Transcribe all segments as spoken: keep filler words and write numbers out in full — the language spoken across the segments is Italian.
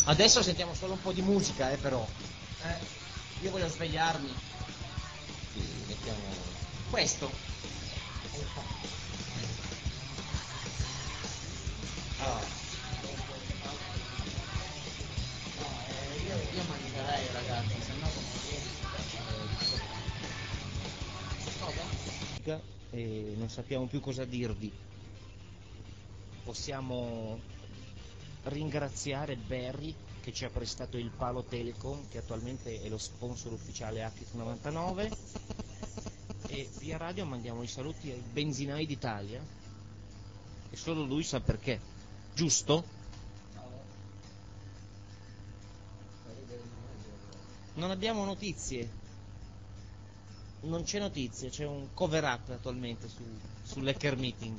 Adesso sentiamo solo un po' di musica, eh, però. Eh, io voglio svegliarmi. Sì, mettiamo questo. Ah. No, eh, io, io mangerei, ragazzi, se no non riesco. E non sappiamo più cosa dirvi. Possiamo ringraziare Barry che ci ha prestato il palo Telecom, che attualmente è lo sponsor ufficiale Active novantanove, e via radio mandiamo i saluti ai benzinai d'Italia, e solo lui sa perché, giusto? Non abbiamo notizie, non c'è notizie, c'è un cover up attualmente su, sull'Hacker Meeting.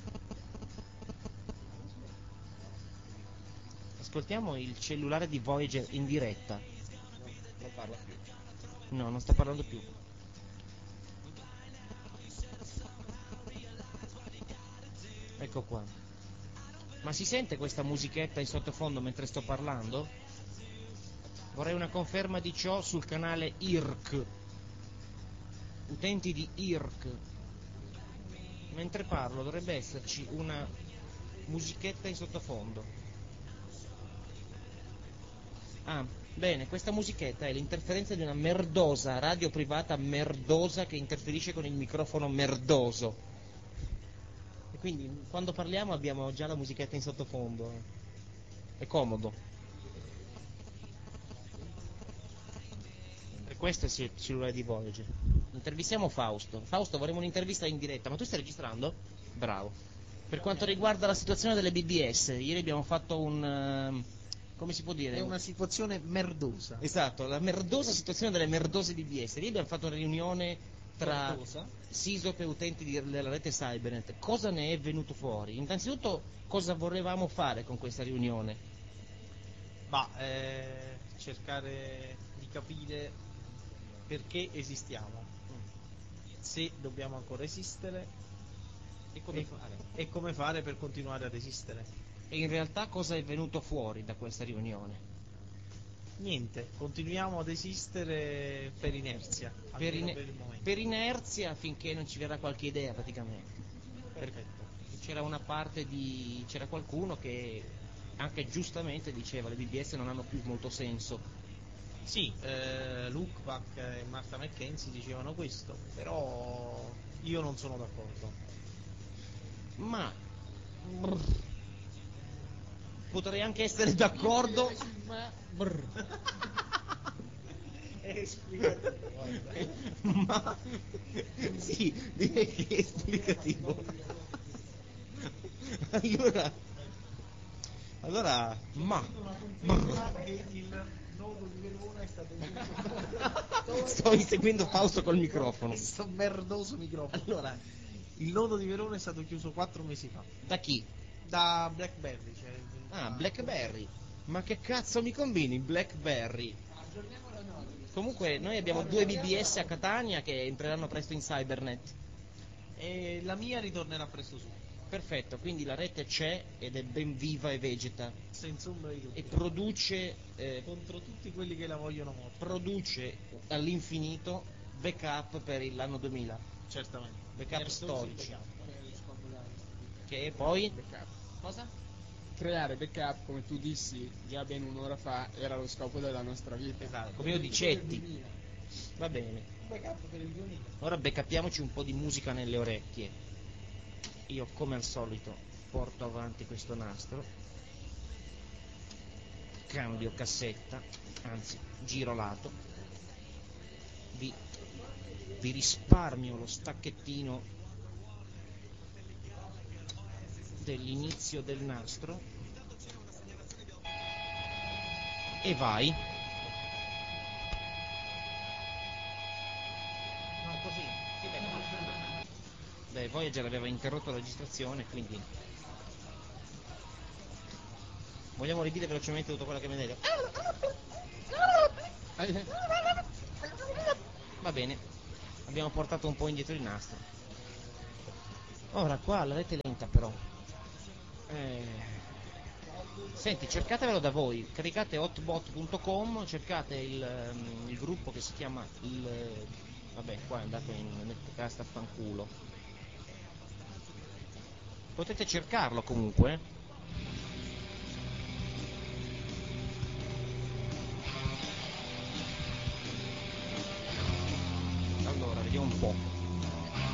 Ascoltiamo il cellulare di Voyager in diretta. Non parla più. No, non sta parlando più. Ecco qua. Ma si sente questa musichetta in sottofondo mentre sto parlando? Vorrei una conferma di ciò sul canale I R C. Utenti di I R C. Mentre parlo dovrebbe esserci una musichetta in sottofondo. Ah, bene, questa musichetta è l'interferenza di una merdosa radio privata merdosa che interferisce con il microfono merdoso. E quindi quando parliamo abbiamo già la musichetta in sottofondo. È comodo. E questo è il cellulare di Voyager. Intervistiamo Fausto. Fausto, vorremmo un'intervista in diretta, ma tu stai registrando? Bravo. Per quanto riguarda la situazione delle B B S, ieri abbiamo fatto un... come si può dire? È una situazione merdosa. Esatto, la merdosa situazione delle merdose B B S. Ieri abbiamo fatto una riunione tra Merdosa? SISOP e utenti di- della rete Cybernet. Cosa ne è venuto fuori? Innanzitutto, cosa volevamo fare con questa riunione? Ma eh, cercare di capire perché esistiamo, se dobbiamo ancora esistere E come e, fare? e come fare per continuare ad esistere. E in realtà cosa è venuto fuori da questa riunione? Niente, continuiamo ad esistere per inerzia, Per, almeno ine- per il momento. per inerzia, finché non ci verrà qualche idea praticamente. Perfetto. C'era una parte di... c'era qualcuno che anche giustamente diceva le B B S non hanno più molto senso. Sì, eh, Luke Buck e Martha McKenzie dicevano questo, però io non sono d'accordo. Ma brr, potrei anche essere d'accordo, ma brr. È esplicativo, Ma sì, direi che è esplicativo. Allora, allora, ma il nodo di Verona è stato chiuso. sto inseguendo Fausto col microfono. Questo merdoso microfono. Allora, Il nodo di Verona è stato chiuso quattro mesi fa da chi? da BlackBerry. Cioè, Ah, BlackBerry. Ma che cazzo mi combini BlackBerry? Comunque noi abbiamo due B B S a Catania che entreranno presto in Cybernet. E la mia ritornerà presto su, Perfetto, quindi la rete c'è ed è ben viva e vegeta senza ombra di dubbio. e produce, eh, Contro tutti quelli che la vogliono morta. produce all'infinito backup per l'anno duemila, Certamente. backup Merdosi storici, backup. che poi... Backup. Cosa? Creare backup, come tu dissi già ben un'ora fa, era lo scopo della nostra vita. Esatto, come io dicetti. Va bene, Backup per il duemila. ora backupiamoci un po' di musica nelle orecchie. Io come al solito porto avanti questo nastro, cambio cassetta, anzi giro lato, vi, vi risparmio lo stacchettino dell'inizio del nastro e vai. No, così, sì, beh, beh, Voyager aveva interrotto la registrazione, quindi vogliamo ridire velocemente tutto quello che mi hai detto? Va bene, abbiamo portato un po' indietro il nastro. Ora qua la rete è lenta però. Eh, Senti, cercatevelo da voi, caricate hotbot punto com, cercate il, um, il gruppo che si chiama il... vabbè, qua è andato in netcast a fanculo. Potete cercarlo comunque. Allora, vediamo un po'.